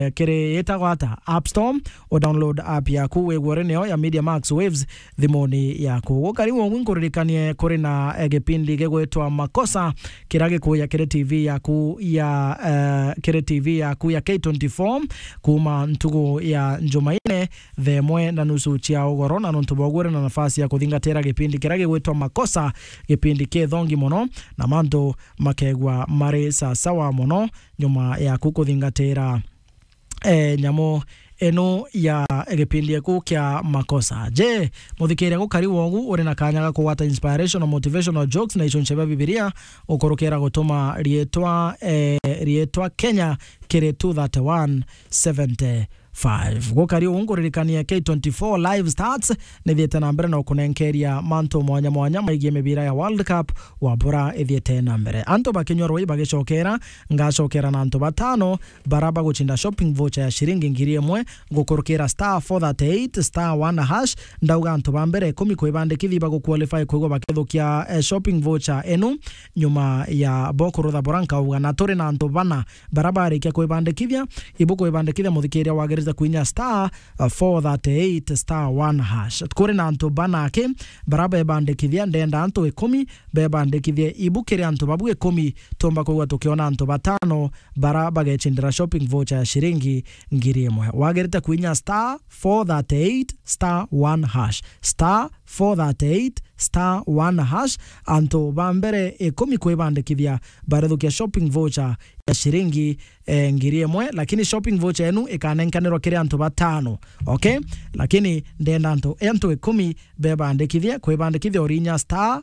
kere etagwata App Store o download app yaku wegwore neo ya Media Max Waves thimoni yaku ukari wo ngurikanie kuri na gipindi gegwetwa makosa kirage kuya kere TV yaku ya kere TV yaku ya K24 kuma ntugo ya Njumaine themwe na nusu chia ugoro na ntubogore na nafasi ya kuthingatira gipindi kirage gwetwa makosa gipindi ke thongi mono na mando makegwa mare sawa mono nyuma ya kukuthingatira nyamo eno ya gipindi yaku kya makosa. Je, muthikire gukari wogu uri na kanya ga kuwata inspirational motivational jokes na ichoncheba bibilia ukorokera gutuma rietwa Kenya kere 23175 gukari unguririkania K24 live starts nethiete na mbere na kunenkeria manto mwanya maigie mibira ya World Cup wa bora ethiete na mbere anto bakinyoroi bagicokera ngacokera na anto batano baraba guchinda shopping voucher ya shiringi 1000 gukorokera *438 *1# ndauga anto bambere 10 kwibandikithia baguqualify kwigwa bakethukia shopping voucher enu nyuma ya bokorotha boranka uga na turi na anto bana baraba arikia kwibandikithia ibuko ibandikithia muthikiria wageriza kuinya *438 *1# kuri na anto banake baraba ebandikithia ndenda anto 10 bebandikithia ibukire anto babu 10 tomba kwa tukiona anto batano baraba gechindira shopping voucher ya shiringi 1000 wagerita kuinya *438 *1# *438 *1# anto bambere 10 kwibandikithia barethukia shopping voucher ya shiringi 1000 lakini shopping voucher enu ikanenkanirwa kire anto batano okay lakini ndenda anto 10 bebandikithia kwibandikithia orinya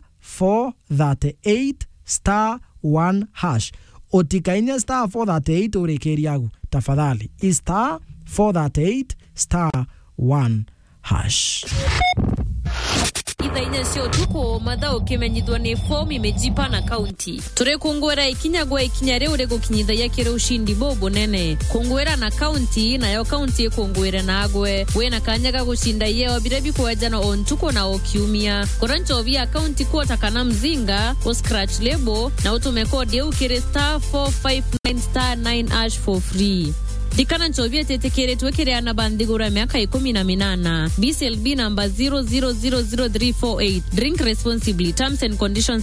*438 *1# otikainya *438 urekeriagu tafadhali is *438 *1#. Ithaine cio tuko mathao kimenyithwa ni form imejipa na county turi kungwera ikinyagwa ikinya riu rigukinyithagia kire ushindi bobo nene kungwera na county nayo county kungwera na agwe wena kanyaga gushinda yeo birebi kwajana on tuko na okiumia korancho via county quota kana mzinga o scratch label na utume code yeu kire *459 *9# for free. Dikana nchovia tetekere tuwekere na bandigura miaka 18 BCLB number 00000348 drink responsibly terms and conditions